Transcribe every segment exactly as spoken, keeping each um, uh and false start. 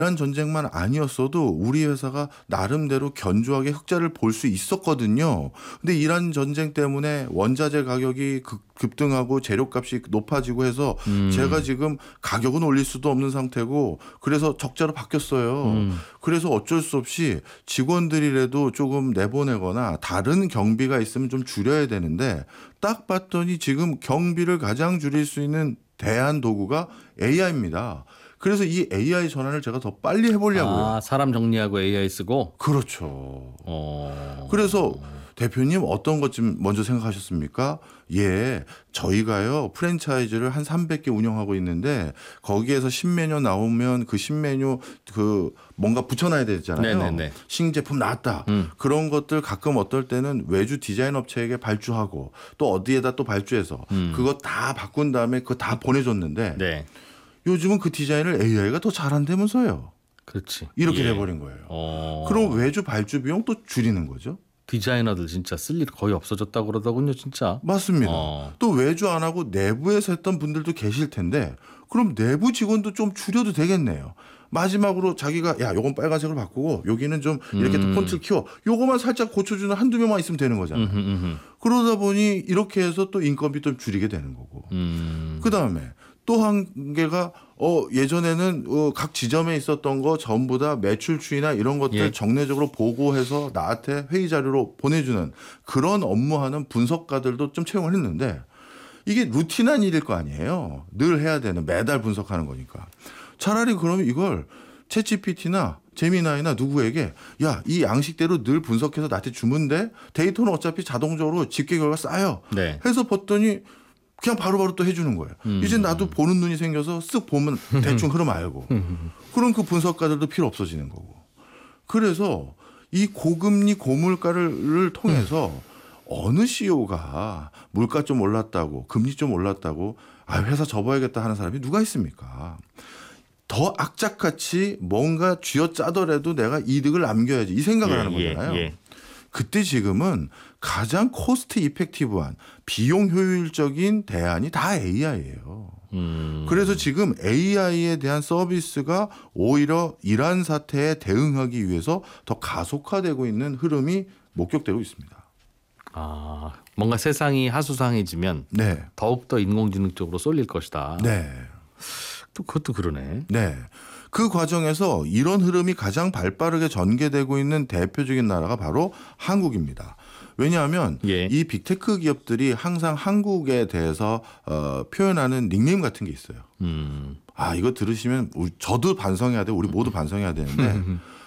이란 전쟁만 아니었어도 우리 회사가 나름대로 견조하게 흑자를 볼 수 있었거든요. 근데 이란 전쟁 때문에 원자재 가격이 급, 급등하고 재료값이 높아지고 해서 음. 제가 지금 가격은 올릴 수도 없는 상태고 그래서 적자로 바뀌었어요. 음. 그래서 어쩔 수 없이 직원들이라도 조금 내보내거나 다른 경비가 있으면 좀 줄여야 되는데 딱 봤더니 지금 경비를 가장 줄일 수 있는 대안 도구가 에이아이입니다. 그래서 이 에이아이 전환을 제가 더 빨리 해보려고요. 아, 사람 정리하고 에이아이 쓰고? 그렇죠. 어... 그래서 대표님 어떤 것 좀 먼저 생각하셨습니까? 예, 저희가요 프랜차이즈를 한 삼백 개 운영하고 있는데 거기에서 신메뉴 나오면 그 신메뉴 그 뭔가 붙여놔야 되잖아요. 네네네. 신제품 나왔다. 음. 그런 것들 가끔 어떨 때는 외주 디자인 업체에게 발주하고 또 어디에다 또 발주해서 음. 그거 다 바꾼 다음에 그거 다 보내줬는데 네. 요즘은 그 디자인을 에이아이가 더 잘한다면서요. 그렇지. 이렇게 예. 돼버린 거예요. 어... 그럼 외주 발주 비용 또 줄이는 거죠. 디자이너들 진짜 쓸 일 거의 없어졌다고 그러더군요. 진짜. 맞습니다. 어... 또 외주 안 하고 내부에서 했던 분들도 계실 텐데 그럼 내부 직원도 좀 줄여도 되겠네요. 마지막으로 자기가 야 요건 빨간색으로 바꾸고 여기는 좀 이렇게 음... 폰트를 키워. 요거만 살짝 고쳐주는 한두 명만 있으면 되는 거잖아요. 음흠, 음흠. 그러다 보니 이렇게 해서 또 인건비 좀 줄이게 되는 거고. 음... 그다음에 또 한 개가 어 예전에는 어 각 지점에 있었던 거 전부 다 매출 추이나 이런 것들 예. 정례적으로 보고해서 나한테 회의 자료로 보내주는 그런 업무하는 분석가들도 좀 채용을 했는데 이게 루틴한 일일 거 아니에요. 늘 해야 되는 매달 분석하는 거니까. 차라리 그러면 이걸 챗지피티나 제미나이나 누구에게 야, 이 양식대로 늘 분석해서 나한테 주면 돼. 데이터는 어차피 자동적으로 집계 결과 쌓여. 네. 해서 봤더니 그냥 바로바로 또 해주는 거예요. 음. 이제 나도 보는 눈이 생겨서 쓱 보면 대충 흐름 알고. 그럼 그 분석가들도 필요 없어지는 거고. 그래서 이 고금리 고물가를 통해서 어느 씨이오가 물가 좀 올랐다고 금리 좀 올랐다고 아 회사 접어야겠다 하는 사람이 누가 있습니까? 더 악착같이 뭔가 쥐어짜더라도 내가 이득을 남겨야지 이 생각을 예, 하는 거잖아요. 예, 예. 그때 지금은 가장 코스트 이펙티브한 비용 효율적인 대안이 다 에이아이예요. 음. 그래서 지금 에이아이에 대한 서비스가 오히려 이란 사태에 대응하기 위해서 더 가속화되고 있는 흐름이 목격되고 있습니다. 아, 뭔가 세상이 하수상해지면 네. 더욱더 인공지능 쪽으로 쏠릴 것이다. 네. 또 그것도 그러네. 네. 그 과정에서 이런 흐름이 가장 발빠르게 전개되고 있는 대표적인 나라가 바로 한국입니다. 왜냐하면 예. 이 빅테크 기업들이 항상 한국에 대해서 어, 표현하는 닉네임 같은 게 있어요. 음. 아 이거 들으시면 우리, 저도 반성해야 돼. 우리 모두 반성해야 되는데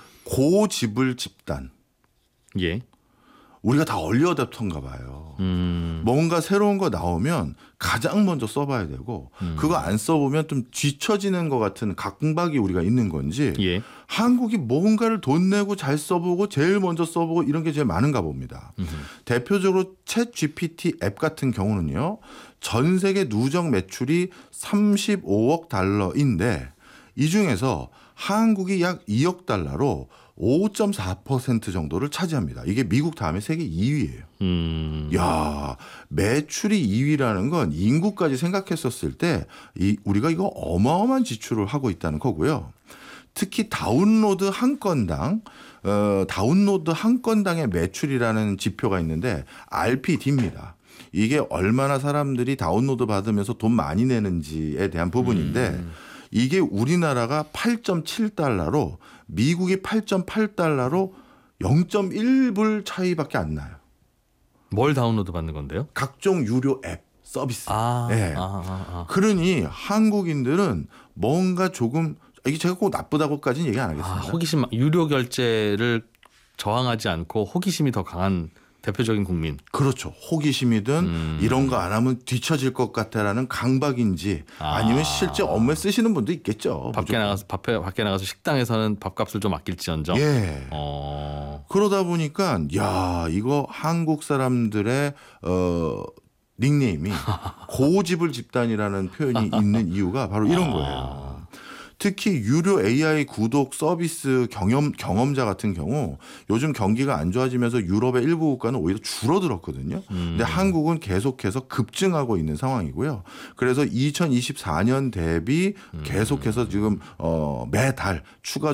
고지불 집단. 예. 우리가 다 얼리 어댑터인가 봐요. 음. 뭔가 새로운 거 나오면 가장 먼저 써봐야 되고 음. 그거 안 써보면 좀 뒤처지는 것 같은 각박이 우리가 있는 건지 예. 한국이 뭔가를 돈 내고 잘 써보고 제일 먼저 써보고 이런 게 제일 많은가 봅니다. 음흠. 대표적으로 챗 지피티 앱 같은 경우는요. 전 세계 누적 매출이 삼십오억 달러인데 이 중에서 한국이 약 이억 달러로 오 점 사 퍼센트 정도를 차지합니다. 이게 미국 다음에 세계 이 위예요. 음. 야, 매출이 이 위라는 건 인구까지 생각했었을 때 이 우리가 이거 어마어마한 지출을 하고 있다는 거고요. 특히 다운로드 한 건당 어, 다운로드 한 건당의 매출이라는 지표가 있는데 알피디입니다. 이게 얼마나 사람들이 다운로드 받으면서 돈 많이 내는지에 대한 부분인데 음. 이게 우리나라가 팔 점 칠 달러로 미국이 팔 점 팔 달러로 영 점 일 불 차이밖에 안 나요. 뭘 다운로드 받는 건데요? 각종 유료 앱 서비스. 아, 네. 아, 아, 아. 그러니 한국인들은 뭔가 조금 이게 제가 꼭 나쁘다고까지는 얘기 안 하겠습니다. 아, 호기심 유료 결제를 저항하지 않고 호기심이 더 강한 대표적인 국민. 그렇죠. 호기심이든 음. 이런 거 안 하면 뒤처질 것 같다라는 강박인지 아. 아니면 실제 업무에 쓰시는 분도 있겠죠. 밖에 무조건. 나가서 밖에, 밖에 나가서 식당에서는 밥값을 좀 아낄지언정. 예. 어. 그러다 보니까 야 이거 한국 사람들의 어, 닉네임이 고지불 집단이라는 표현이 있는 이유가 바로 이런 거예요. 특히 유료 에이아이 구독 서비스 경험, 경험자 같은 경우 요즘 경기가 안 좋아지면서 유럽의 일부 국가는 오히려 줄어들었거든요. 음. 근데 한국은 계속해서 급증하고 있는 상황이고요. 그래서 이천이십사 년 대비 계속해서 지금 어, 매달 추가